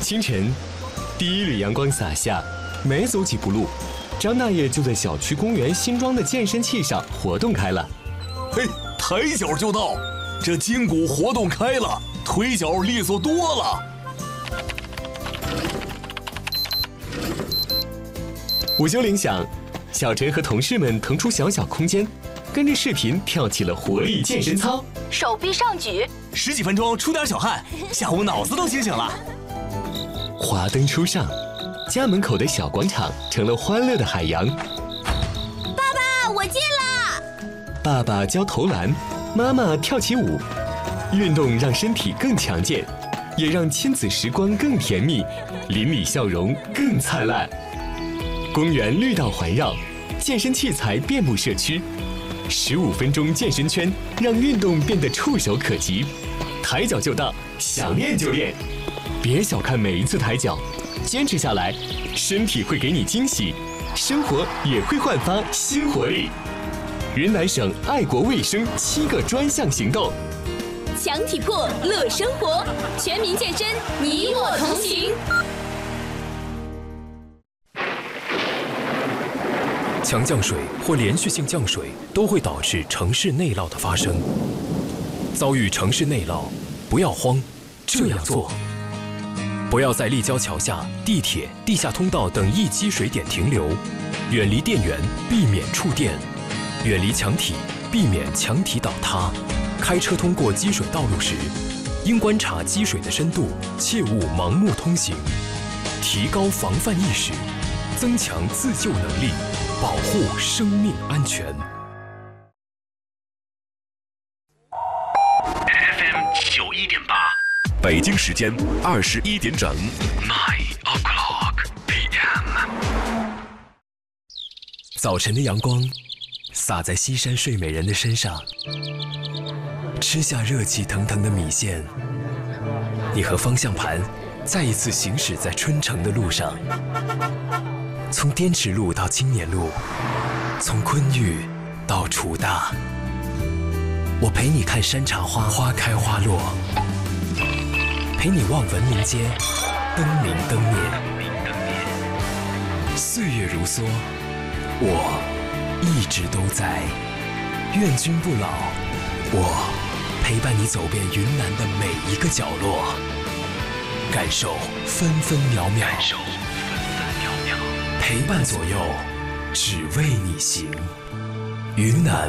清晨，第一缕阳光洒下，没走几步路，张大爷就在小区公园新装的健身器上活动开了。 嘿，抬脚就到，这筋骨活动开了，腿脚利索多了。 午休铃响，小陈和同事们腾出小小空间，跟着视频跳起了活力健身操， 手臂上举 ，10几分钟出点小汗，下午脑子都清醒了。 华灯初上，家门口的小广场成了欢乐的海洋。 爸爸，我进了。 爸爸教投篮，妈妈跳起舞，运动让身体更强健，也让亲子时光更甜蜜，邻里笑容更灿烂。公园绿道环绕，健身器材遍布社区，15分钟健身圈让运动变得触手可及，抬脚就到，想练就练。别小看每一次抬脚，坚持下来，身体会给你惊喜，生活也会焕发新活力。云南省爱国卫生7个专项行动， 强体魄乐生活，全民健身，你我同行。 强降水或连续性降水都会导致城市内涝的发生。遭遇城市内涝，不要慌，这样做：不要在立交桥下、地铁、地下通道等易积水点停留，远离电源，避免触电；远离墙体，避免墙体倒塌。开车通过积水道路时，应观察积水的深度，切勿盲目通行。提高防范意识，增强自救能力，保护生命安全。 FM 91.8， 北京时间21点整。 9 o'clock PM。 早晨的阳光洒在西山睡美人的身上，吃下热气腾腾的米线，你和方向盘再一次行驶在春城的路上。从滇池路到青年路，从昆玉到楚大，我陪你看山茶花花开花落，陪你望文明街灯明灯灭。岁月如梭，我一直都在，愿君不老。我陪伴你走遍云南的每一个角落，感受分分秒秒，陪伴左右，只为你行。云南